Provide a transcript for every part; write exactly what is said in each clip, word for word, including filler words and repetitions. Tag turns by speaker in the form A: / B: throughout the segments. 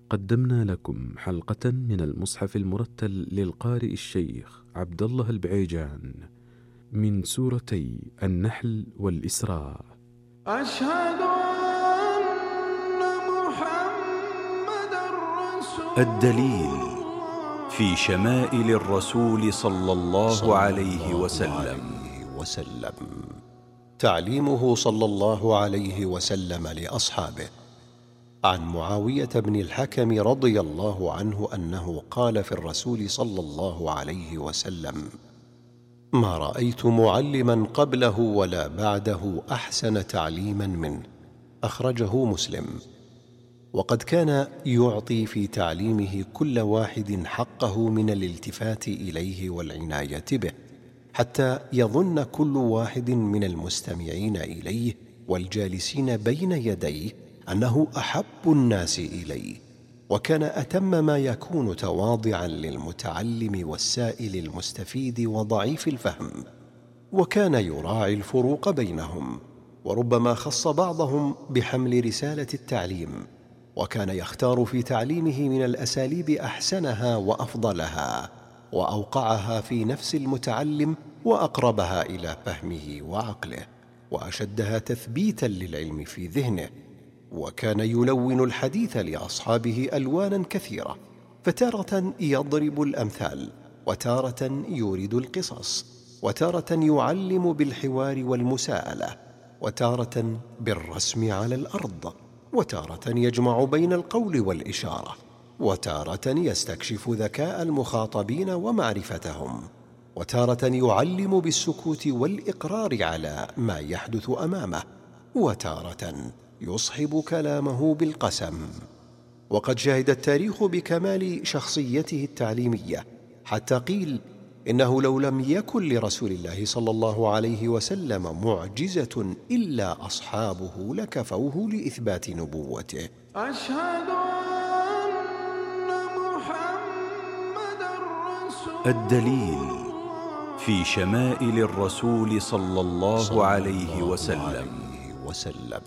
A: قدمنا لكم حلقة من المصحف المرتل للقارئ الشيخ عبد الله البعيجان من سورتي النحل والإسراء.
B: أشهد أن محمدًا رسول
C: الدليل في شمائل الرسول صلى الله عليه وسلم.
D: وسلم تعليمه صلى الله عليه وسلم لأصحابه. عن معاوية بن الحكم رضي الله عنه أنه قال في الرسول صلى الله عليه وسلم: ما رأيت معلما قبله ولا بعده أحسن تعليما منه. أخرجه مسلم. وقد كان يعطي في تعليمه كل واحد حقه من الالتفات إليه والعناية به، حتى يظن كل واحد من المستمعين إليه والجالسين بين يديه أنه أحب الناس إليه. وكان أتم ما يكون تواضعا للمتعلم والسائل المستفيد وضعيف الفهم، وكان يراعي الفروق بينهم، وربما خص بعضهم بحمل رسالة التعليم، وكان يختار في تعليمه من الأساليب أحسنها وأفضلها وأوقعها في نفس المتعلم وأقربها إلى فهمه وعقله وأشدها تثبيتا للعلم في ذهنه. وكان يلون الحديث لأصحابه ألوانا كثيرة، فتارة يضرب الأمثال، وتارة يورد القصص، وتارة يعلم بالحوار والمساءلة، وتارة بالرسم على الأرض، وتارة يجمع بين القول والإشارة، وتارة يستكشف ذكاء المخاطبين ومعرفتهم، وتارة يعلم بالسكوت والإقرار على ما يحدث أمامه، وتارة يصحب كلامه بالقسم. وقد شهد التاريخ بكمال شخصيته التعليمية، حتى قيل إنه لو لم يكن لرسول الله صلى الله عليه وسلم معجزة إلا أصحابه لكفوه لإثبات نبوته.
B: أشهد أن محمدًا رسول
C: الدليل في شمائل الرسول صلى الله عليه وسلم.
D: وسلم.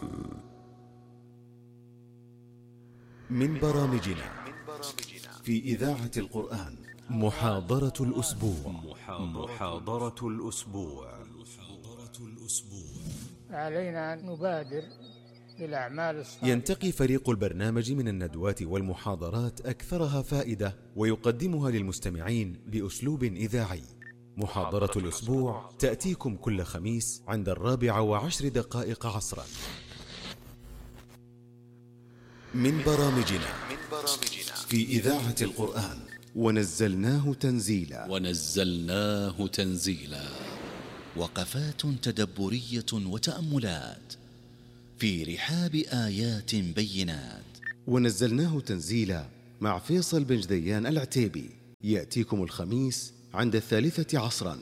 E: من برامجنا في إذاعة القرآن محاضرة الأسبوع. محاضرة الأسبوع.
F: علينا أن نبادر بالأعمال الصالحة.
E: ينتقي فريق البرنامج من الندوات والمحاضرات أكثرها فائدة، ويقدمها للمستمعين بأسلوب إذاعي. محاضرة الأسبوع تأتيكم كل خميس عند الرابعة وعشر دقائق عصرا. من برامجنا في إذاعة القرآن ونزلناه تنزيلا.
G: ونزلناه تنزيلا. وقفات تدبرية وتأملات في رحاب آيات بينات.
E: ونزلناه تنزيلا مع فيصل بن جديان العتيبي، يأتيكم الخميس عند الثالثة عصرا.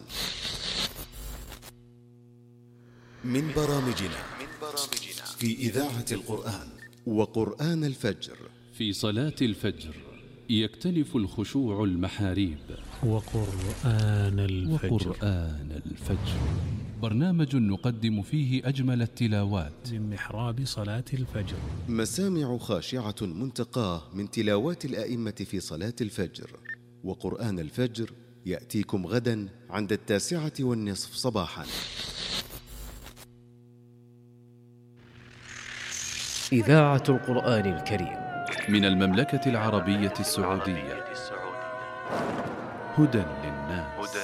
E: من برامجنا في إذاعة القرآن وقرآن الفجر.
H: في صلاة الفجر يكتنف الخشوع المحاريب.
I: وقرآن الفجر.
H: وقرآن الفجر برنامج نقدم فيه أجمل التلاوات
I: من محراب صلاة الفجر.
E: مسامع خاشعة منتقاه من تلاوات الآئمة في صلاة الفجر. وقرآن الفجر يأتيكم غدا عند التاسعة والنصف صباحا.
J: إذاعة القرآن الكريم
H: من المملكة العربية السعودية. هدى للناس.